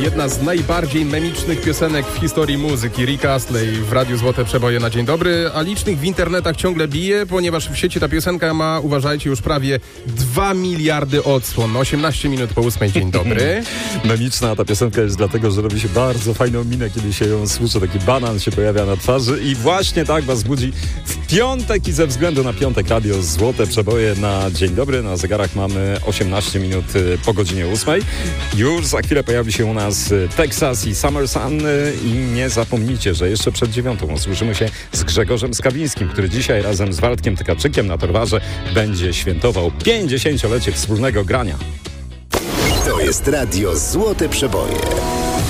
Jedna z najbardziej memicznych piosenek w historii muzyki. Rick Astley w Radiu Złote Przeboje na dzień dobry, a licznych w internetach ciągle bije, ponieważ w sieci ta piosenka ma, uważajcie, już prawie 2 miliardy odsłon. 18 minut po 8. Dzień dobry. Memiczna ta piosenka jest dlatego, że robi się bardzo fajną minę, kiedy się ją słyszy. Taki banan się pojawia na twarzy i właśnie tak was budzi w piątek i ze względu na piątek Radio Złote Przeboje na dzień dobry. Na zegarach mamy 18 minut po godzinie 8. Już za chwilę pojawi się u nas Texas i Summer Sun i nie zapomnijcie, że jeszcze przed 9 usłyszymy się z Grzegorzem Skawińskim, który dzisiaj razem z Waldkiem Tykaczykiem na Torwarze będzie świętował 50-lecie wspólnego grania. To jest Radio Złote Przeboje.